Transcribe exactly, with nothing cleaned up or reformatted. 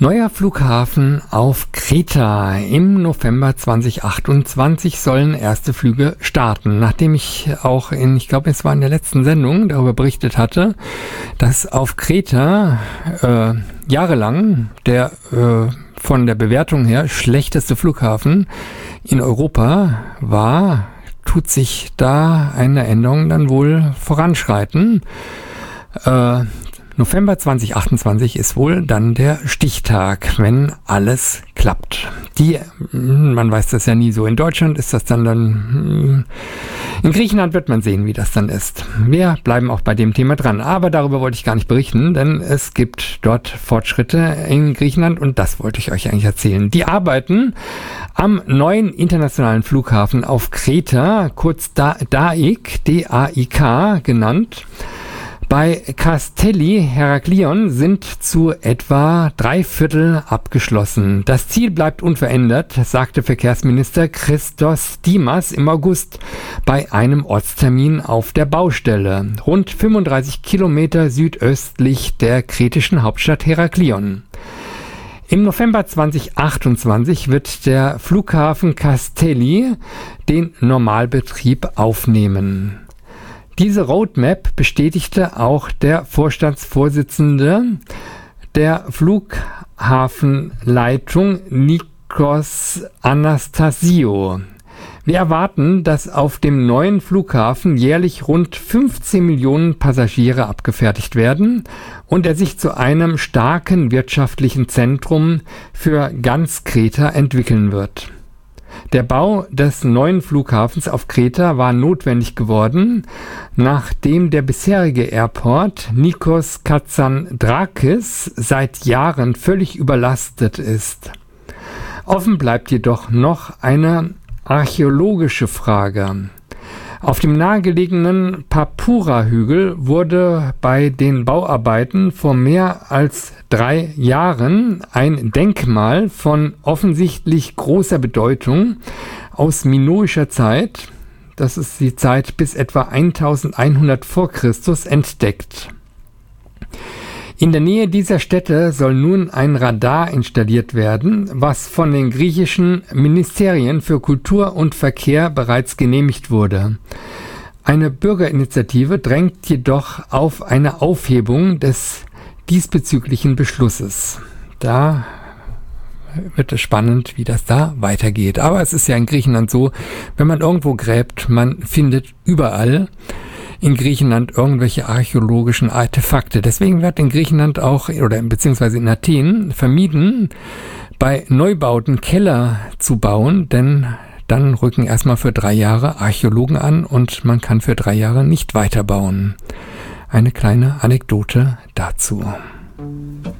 Neuer Flughafen auf Kreta. Im November zwanzig achtundzwanzig sollen erste Flüge starten. Nachdem ich auch in, ich glaube, es war in der letzten Sendung darüber berichtet hatte, dass auf Kreta äh, jahrelang der äh, von der Bewertung her schlechteste Flughafen in Europa war, tut sich da eine Änderung dann wohl voranschreiten. Äh, November zwanzig achtundzwanzig ist wohl dann der Stichtag, wenn alles klappt. Die, man weiß das ja nie so. In Deutschland ist das dann dann, in Griechenland wird man sehen, wie das dann ist. Wir bleiben auch bei dem Thema dran. Aber darüber wollte ich gar nicht berichten, denn es gibt dort Fortschritte in Griechenland und das wollte ich euch eigentlich erzählen. Die arbeiten am neuen internationalen Flughafen auf Kreta, kurz Da- DAIK, D A I K genannt. Bei Kastelli Heraklion sind zu etwa drei Viertel abgeschlossen. Das Ziel bleibt unverändert, sagte Verkehrsminister Christos Dimas im August bei einem Ortstermin auf der Baustelle, rund fünfunddreißig Kilometer südöstlich der kretischen Hauptstadt Heraklion. Im November zwanzig achtundzwanzig wird der Flughafen Kastelli den Normalbetrieb aufnehmen. Diese Roadmap bestätigte auch der Vorstandsvorsitzende der Flughafenleitung Nikos Anastasiou. Wir erwarten, dass auf dem neuen Flughafen jährlich rund fünfzehn Millionen Passagiere abgefertigt werden und er sich zu einem starken wirtschaftlichen Zentrum für ganz Kreta entwickeln wird. Der Bau des neuen Flughafens auf Kreta war notwendig geworden, nachdem der bisherige Airport Nikos Kazantzakis seit Jahren völlig überlastet ist. Offen bleibt jedoch noch eine archäologische Frage. Auf dem nahegelegenen Papura-Hügel wurde bei den Bauarbeiten vor mehr als drei Jahren ein Denkmal von offensichtlich großer Bedeutung aus minoischer Zeit, das ist die Zeit bis etwa eintausendeinhundert vor Christus, entdeckt. In der Nähe dieser Stätte soll nun ein Radar installiert werden, was von den griechischen Ministerien für Kultur und Verkehr bereits genehmigt wurde. Eine Bürgerinitiative drängt jedoch auf eine Aufhebung des diesbezüglichen Beschlusses. Da wird es spannend, wie das da weitergeht. Aber es ist ja in Griechenland so, wenn man irgendwo gräbt, man findet überall in Griechenland irgendwelche archäologischen Artefakte. Deswegen wird in Griechenland auch, oder beziehungsweise in Athen, vermieden, bei Neubauten Keller zu bauen, denn dann rücken erstmal für drei Jahre Archäologen an und man kann für drei Jahre nicht weiterbauen. Eine kleine Anekdote dazu.